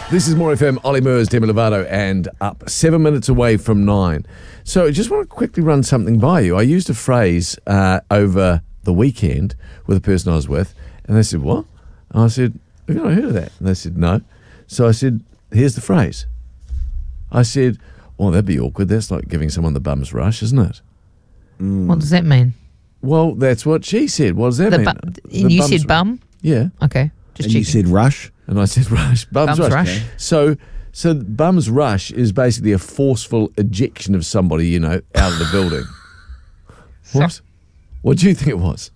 This is More FM, Ollie Murs, Demi Lovato, and up 7 minutes away from 9. So I just want to quickly run something by you. I used a phrase over the weekend with a person I was with, and they said, what? And I said, have you not heard of that? And they said, no. So I said, here's the phrase. I said, well, that'd be awkward. That's like giving someone the bum's rush, isn't it? What does that mean? Well, that's what she said. What does that mean? And you said bum? Yeah. Okay. Just And you checking. said rush? And I said rush. Bum's rush. rush. So bum's rush is basically a forceful ejection of somebody, out of the building. What? What do you think it was?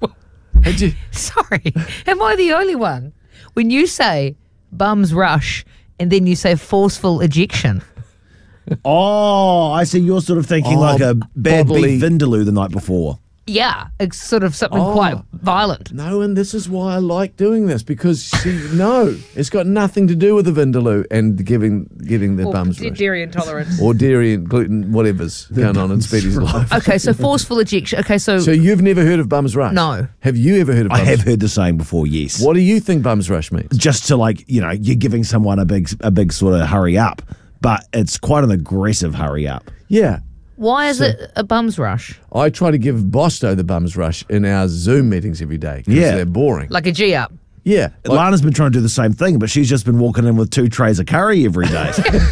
Sorry, am I the only one? When you say bum's rush and then you say forceful ejection. Oh, I see. You're sort of thinking like a bad bodily- beef vindaloo the night before. Yeah, it's sort of something quite violent. No, and this is why I like doing this, because it's got nothing to do with the vindaloo and getting the bum's rush. Dairy intolerance. Or dairy and gluten, whatever's going on in Speedy's life. Okay, so forceful ejection. Okay, so you've never heard of bum's rush? No. Have you ever heard of I bum's have rush? heard the saying before, yes. What do you think bum's rush means? Just to you're giving someone a big sort of hurry up, but it's quite an aggressive hurry up. Yeah. why is it a bum's rush? I try to give Bosto the bum's rush in our Zoom meetings every day because Yeah. they're boring. Like a G up. Yeah. Lana's been trying to do the same thing, but she's just been walking in with 2 trays of curry every day.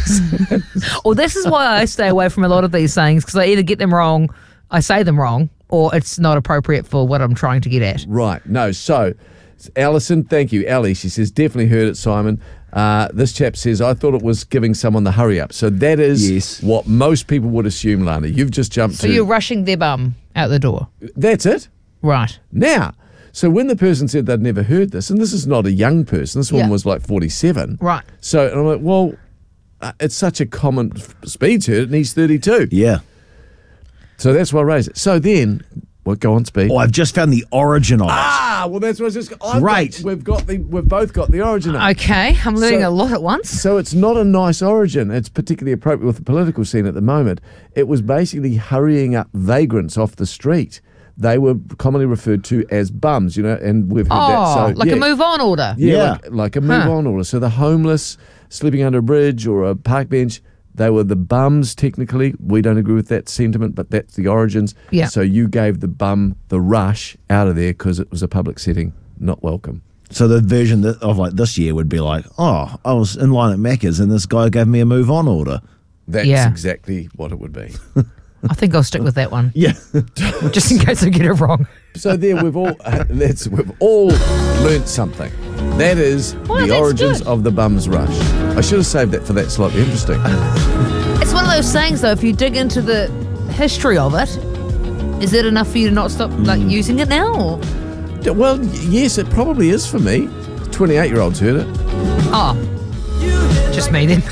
Well, this is why I stay away from a lot of these sayings, because I either get them wrong, I say them wrong, or it's not appropriate for what I'm trying to get at. Right. No. So, Alison, thank you. Ellie, she says, definitely heard it, Simon. This chap says, I thought it was giving someone the hurry up. So that is what most people would assume, Lana. You've just jumped So you're rushing their bum out the door. That's it. Right. Now, so when the person said they'd never heard this, and this is not a young person, this woman was like 47. Right. So and I'm like, well, it's such a common Speed's heard it, and he's 32. Yeah. So that's why I raised it. So then, go on, Speed. Oh, I've just found the origin of it. Well, that's what I was just. Great. We've both got the origin of it. Okay, I'm learning a lot at once. So it's not a nice origin. It's particularly appropriate with the political scene at the moment. It was basically hurrying up vagrants off the street. They were commonly referred to as bums, and we've heard that. So, like a move on order. Yeah, like a move on order. So the homeless sleeping under a bridge or a park bench, they were the bums technically. We don't agree with that sentiment, but that's the origins. Yeah. So you gave the bum the rush out of there because it was a public setting, not welcome. So the version of this year would be like, I was in line at Macca's and this guy gave me a move on order. That's exactly what it would be. I think I'll stick with that one. Yeah. Just in case I get it wrong. So there, we've all learnt something. That is the that's origins good. of the bum's rush. I should have saved that for that slightly interesting. It's one of those sayings, though, if you dig into the history of it, is it enough for you to not stop using it now? Or? Well, yes, it probably is for me. 28-year-olds heard it. Oh, just me then.